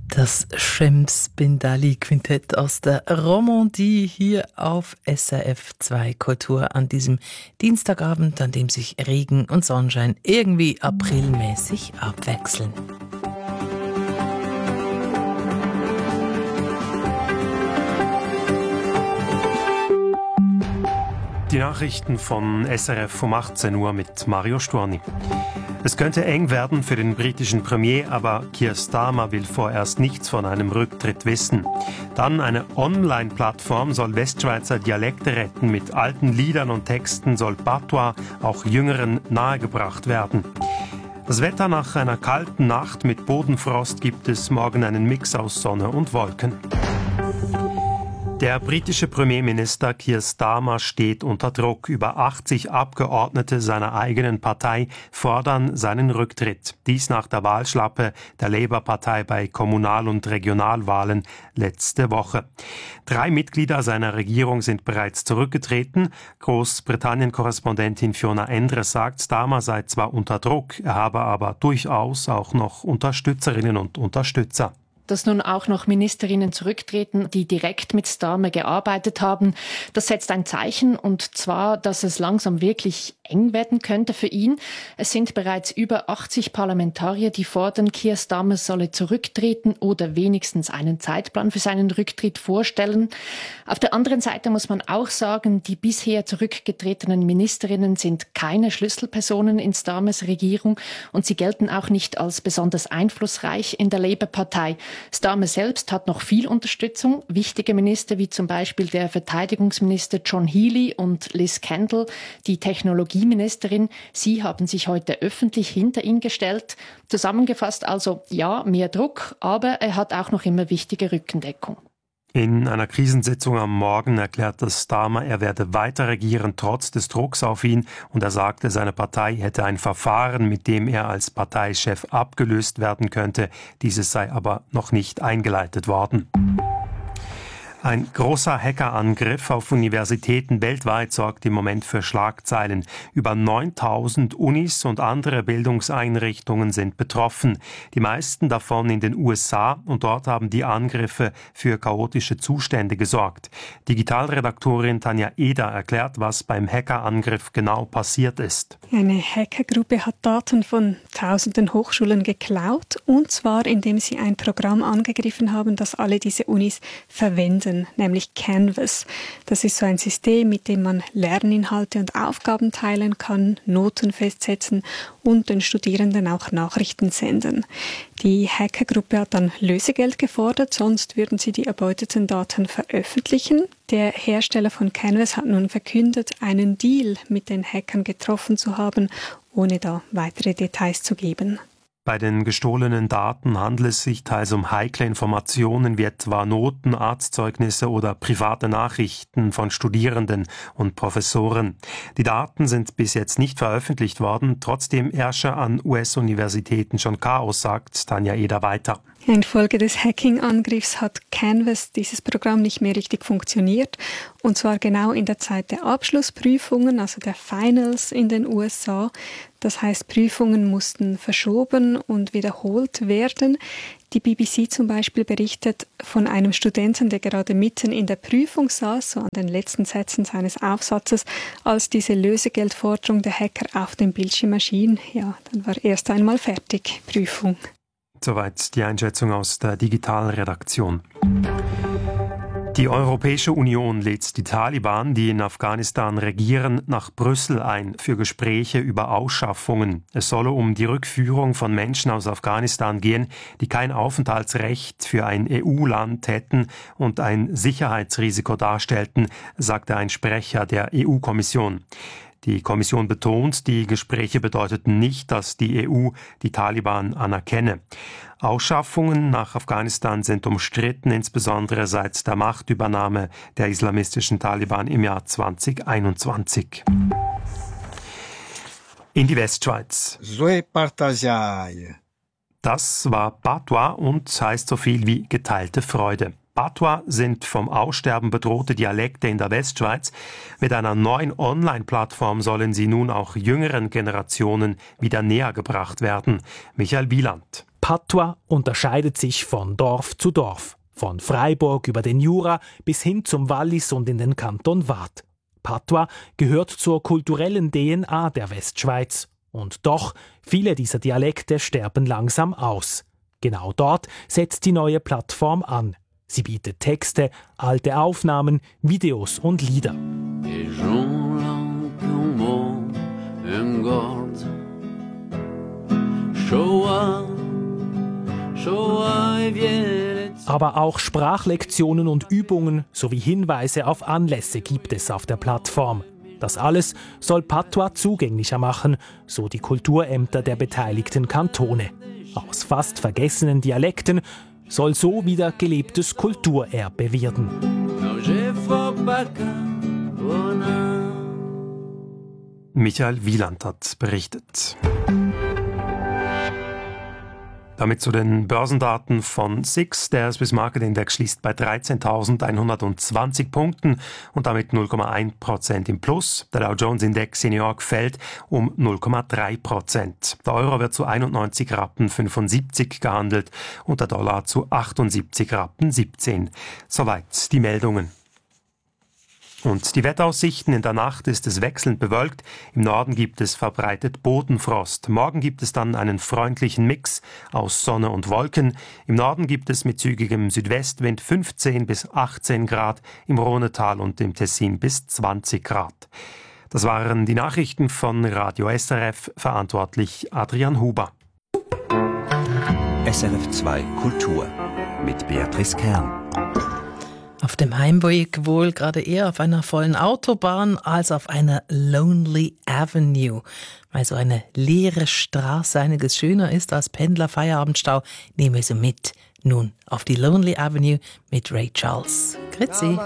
Das Schems Bindali Quintett aus der Romandie hier auf SRF 2 Kultur an diesem Dienstagabend, an dem sich Regen und Sonnenschein irgendwie aprilmäßig abwechseln. Die Nachrichten von SRF um 18 Uhr mit Mario Storni. Es könnte eng werden für den britischen Premier, aber Keir Starmer will vorerst nichts von einem Rücktritt wissen. Dann eine Online-Plattform soll Westschweizer Dialekte retten. Mit alten Liedern und Texten soll Patois auch Jüngeren nahegebracht werden. Das Wetter nach einer kalten Nacht mit Bodenfrost gibt es morgen einen Mix aus Sonne und Wolken. Der britische Premierminister Keir Starmer steht unter Druck. Über 80 Abgeordnete seiner eigenen Partei fordern seinen Rücktritt. Dies nach der Wahlschlappe der Labour-Partei bei Kommunal- und Regionalwahlen letzte Woche. 3 Mitglieder seiner Regierung sind bereits zurückgetreten. Großbritannien-Korrespondentin Fiona Endres sagt, Starmer sei zwar unter Druck, er habe aber durchaus auch noch Unterstützerinnen und Unterstützer. Dass nun auch noch Ministerinnen zurücktreten, die direkt mit Starmer gearbeitet haben. Das setzt ein Zeichen, und zwar, dass es langsam wirklich eng werden könnte für ihn. Es sind bereits über 80 Parlamentarier, die fordern, Keir Starmer solle zurücktreten oder wenigstens einen Zeitplan für seinen Rücktritt vorstellen. Auf der anderen Seite muss man auch sagen, die bisher zurückgetretenen Ministerinnen sind keine Schlüsselpersonen in Starmers Regierung und sie gelten auch nicht als besonders einflussreich in der Labour-Partei. Starmer selbst hat noch viel Unterstützung. Wichtige Minister wie zum Beispiel der Verteidigungsminister John Healey und Liz Kendall, die Technologieministerin, sie haben sich heute öffentlich hinter ihn gestellt. Zusammengefasst also, ja, mehr Druck, aber er hat auch noch immer wichtige Rückendeckung. In einer Krisensitzung am Morgen erklärte Starmer, er werde weiter regieren, trotz des Drucks auf ihn. Und er sagte, seine Partei hätte ein Verfahren, mit dem er als Parteichef abgelöst werden könnte. Dieses sei aber noch nicht eingeleitet worden. Ein großer Hackerangriff auf Universitäten weltweit sorgt im Moment für Schlagzeilen. Über 9000 Unis und andere Bildungseinrichtungen sind betroffen. Die meisten davon in den USA, und dort haben die Angriffe für chaotische Zustände gesorgt. Digitalredaktorin Tanja Eder erklärt, was beim Hackerangriff genau passiert ist. Eine Hackergruppe hat Daten von tausenden Hochschulen geklaut, und zwar indem sie ein Programm angegriffen haben, das alle diese Unis verwenden, nämlich Canvas. Das ist so ein System, mit dem man Lerninhalte und Aufgaben teilen kann, Noten festsetzen und den Studierenden auch Nachrichten senden. Die Hackergruppe hat dann Lösegeld gefordert, sonst würden sie die erbeuteten Daten veröffentlichen. Der Hersteller von Canvas hat nun verkündet, einen Deal mit den Hackern getroffen zu haben, ohne da weitere Details zu geben. Bei den gestohlenen Daten handelt es sich teils um heikle Informationen wie etwa Noten, Arztzeugnisse oder private Nachrichten von Studierenden und Professoren. Die Daten sind bis jetzt nicht veröffentlicht worden, trotzdem herrsche an US-Universitäten schon Chaos, sagt Tanja Eder weiter. Infolge des Hacking-Angriffs hat Canvas, dieses Programm, nicht mehr richtig funktioniert. Und zwar genau in der Zeit der Abschlussprüfungen, also der Finals in den USA. Das heißt, Prüfungen mussten verschoben und wiederholt werden. Die BBC zum Beispiel berichtet von einem Studenten, der gerade mitten in der Prüfung saß, so an den letzten Sätzen seines Aufsatzes, als diese Lösegeldforderung der Hacker auf dem Bildschirm erschien. Ja, dann war erst einmal fertig, Prüfung. Soweit die Einschätzung aus der Digitalredaktion. Die Europäische Union lädt die Taliban, die in Afghanistan regieren, nach Brüssel ein für Gespräche über Ausschaffungen. Es solle um die Rückführung von Menschen aus Afghanistan gehen, die kein Aufenthaltsrecht für ein EU-Land hätten und ein Sicherheitsrisiko darstellten, sagte ein Sprecher der EU-Kommission. Die Kommission betont, die Gespräche bedeuteten nicht, dass die EU die Taliban anerkenne. Ausschaffungen nach Afghanistan sind umstritten, insbesondere seit der Machtübernahme der islamistischen Taliban im Jahr 2021. In die Westschweiz. Das war Patois und heißt so viel wie geteilte Freude. Patois sind vom Aussterben bedrohte Dialekte in der Westschweiz. Mit einer neuen Online-Plattform sollen sie nun auch jüngeren Generationen wieder näher gebracht werden. Michael Wieland. Patois unterscheidet sich von Dorf zu Dorf, von Freiburg über den Jura bis hin zum Wallis und in den Kanton Waadt. Patois gehört zur kulturellen DNA der Westschweiz. Und doch, viele dieser Dialekte sterben langsam aus. Genau dort setzt die neue Plattform an. Sie bietet Texte, alte Aufnahmen, Videos und Lieder. Aber auch Sprachlektionen und Übungen sowie Hinweise auf Anlässe gibt es auf der Plattform. Das alles soll Patois zugänglicher machen, so die Kulturämter der beteiligten Kantone. Aus fast vergessenen Dialekten soll so wieder gelebtes Kulturerbe werden. Michael Wieland hat berichtet. Damit zu den Börsendaten von SIX. Der Swiss Market Index schließt bei 13.120 Punkten und damit 0,1% im Plus. Der Dow Jones Index in New York fällt um 0,3%. Der Euro wird zu 91,75 Rappen gehandelt und der Dollar zu 78,17 Rappen. Soweit die Meldungen. Und die Wetteraussichten: In der Nacht ist es wechselnd bewölkt. Im Norden gibt es verbreitet Bodenfrost. Morgen gibt es dann einen freundlichen Mix aus Sonne und Wolken. Im Norden gibt es mit zügigem Südwestwind 15 bis 18 Grad, im Rhonetal und im Tessin bis 20 Grad. Das waren die Nachrichten von Radio SRF, verantwortlich Adrian Huber. SRF 2 Kultur mit Beatrice Kern. Auf dem Heimweg wohl gerade eher auf einer vollen Autobahn als auf einer Lonely Avenue. Weil so eine leere Straße einiges schöner ist als Pendler-Feierabendstau, nehmen wir sie mit. Nun auf die Lonely Avenue mit Ray Charles. Grüezi.